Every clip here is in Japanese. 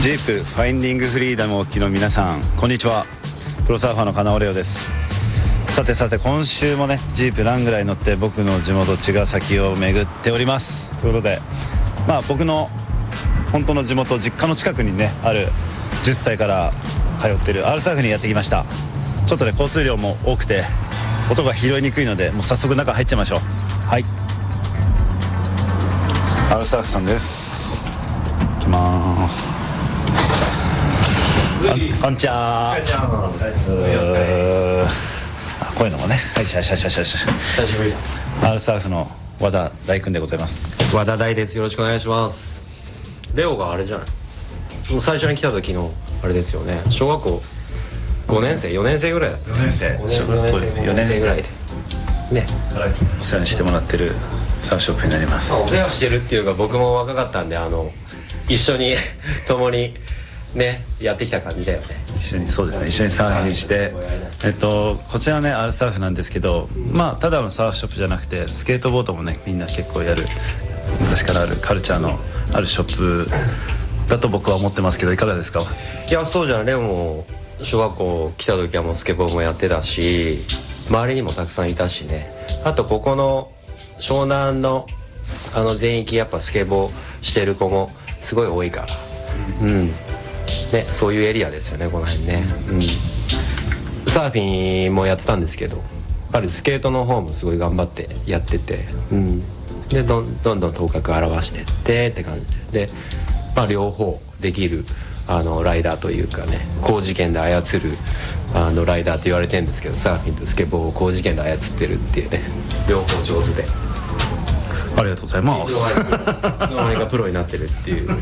ジープファインディングフリーダムをお聞きの皆さん、こんにちは。プロサーファーの金尾レオです。さて今週もね、ジープラングラーに乗って僕の地元茅ヶ崎を巡っております。ということで、僕の本当の地元、実家の近くにねある10歳から通ってる R サーフにやってきました。ちょっとね、交通量も多くて音が拾いにくいので、もう早速中入っちゃいましょう。はい、 R サーフさんです。行きまーす。こんにちは。こういうのもね、久しぶり。 R サーフの和田大君でございます。 和田大です。よろしくお願いします。レオがあれじゃない、もう最初に来た時のあれですよね、小学校5年生4年生ぐらいだった、 4年生小学校4年生ぐらいでねから久にしてもらってるサーフショップになります。 お世話してるっていうか、僕も若かったんで一緒に共にねやってきた感じだよね。 そうですね、一緒にサーフィンして、こちらね R サーフなんですけど、ただのサーフショップじゃなくてスケートボードもねみんな結構やる、昔からあるカルチャーのあるショップだと僕は思ってますけど、いかがですか？ いや、そうじゃん。レオも小学校来た時はもうスケボーもやってたし、周りにもたくさんいたしね。あとここの湘南の全域やっぱスケボーしてる子もすごい多いから、ね、そういうエリアですよね、この辺ね。サーフィンもやってたんですけど、やっぱりスケートの方もすごい頑張ってやってて、でどんどん頭角を現してって感じで、両方できるライダーというかね、高次元で操るライダーって言われてるんですけど、サーフィンとスケボーを高次元で操ってるっていうね、両方上手で、 ありがとうございます。 いつの間にかプロになってるっていう、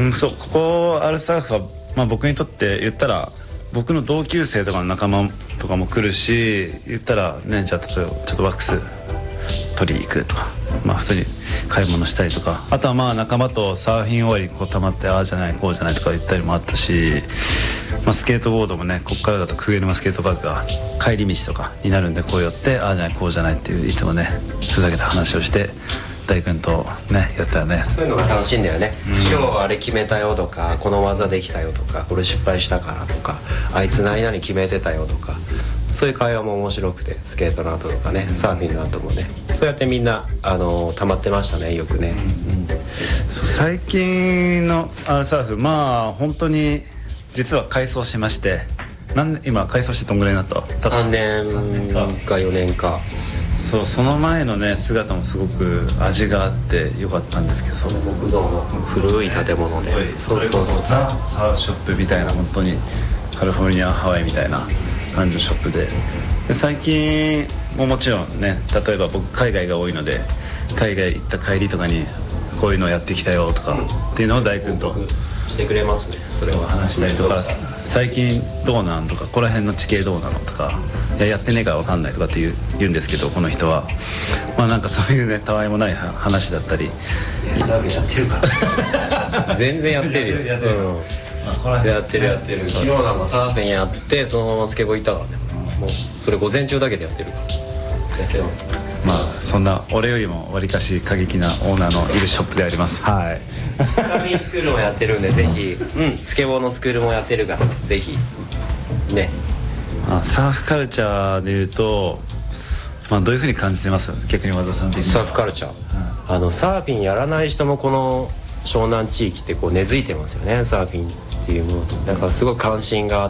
そう、ここ R サーフは、僕にとって言ったら僕の同級生とかの仲間とかも来るし、言ったらね、じゃあ例えばちょっとワックス取りに行くとか、普通に買い物したりとか、あとは仲間とサーフィン終わりにこう溜まって、ああじゃないこうじゃないとか言ったりもあったし、スケートボードもね、こっからだと久沼スケートパークが帰り道とかになるんで、こう寄ってああじゃないこうじゃないっていう、いつもねふざけた話をして大君とねやったよね。 そういうのが楽しいんだよね。今日あれ決めたよとか、この技できたよとか、これ失敗したからとか、あいつ何々決めてたよとか、そういう会話も面白くて、スケートの後とかね、サーフィンの後もね、そうやってみんな溜まってましたね、よくね。 最近のサーフ、本当に実は改装しまして、今改装してどんぐらいになった？ 3年か4年か。 そう、その前のね姿もすごく味があってよかったんですけど、 木造の古い建物で、 そうザ・サーフショップみたいな、本当にカリフォルニアハワイみたいな感じのショップで、最近ももちろんね、例えば僕海外が多いので、海外行った帰りとかにこういうのやってきたよとかっていうのを大君としてくれますね。それは話したりとか、最近どうなんとか、ここら辺の地形どうなのとか、やってねえから分かんないとかって言うんですけど、この人はなんかそういうね、たわいもない話だったり、 サーフィンやってるから全然やってるよ。やってる昨日なんかサーフィンやって、そのままスケボー行ったからね。もうそれ午前中だけでやってるから、やってます。 そんな俺よりもわりかし過激なオーナーのいるショップであります。はい。 サーフィンスクールもやってるんで、ぜひ、スケボーのスクールもやってるから、ぜひね。 サーフカルチャーでいうと、どういうふうに感じてます？逆に和田さん的に。 サーフカルチャー、サーフィンやらない人もこの湘南地域ってこう根付いてますよね、サーフィンっていうもの。だからすごい関心があって、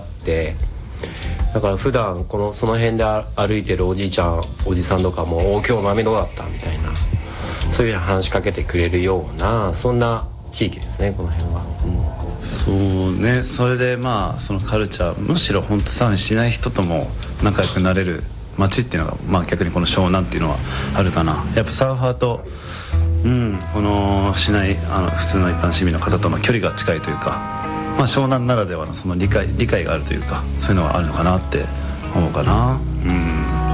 だから普段その辺で歩いてるおじいちゃんおじさんとかも「お今日波どうだった？」みたいな、そういう話しかけてくれるような、そんな地域ですね、この辺は。 そうね、それでそのカルチャー、むしろ本当サーフィンしない人とも仲良くなれる街っていうのが、逆にこの湘南っていうのはあるかな。やっぱサーファーと、この市内普通の一般市民の方との距離が近いというか、湘南ならではのその理解があるというか、そういうのはあるのかなって思うかな。